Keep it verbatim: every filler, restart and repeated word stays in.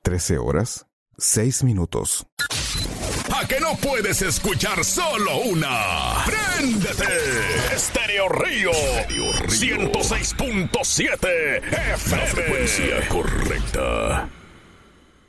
trece horas, seis minutos. ¿A que no puedes escuchar solo una? ¡Préndete! Estéreo Río, ciento seis punto siete F M. La frecuencia correcta.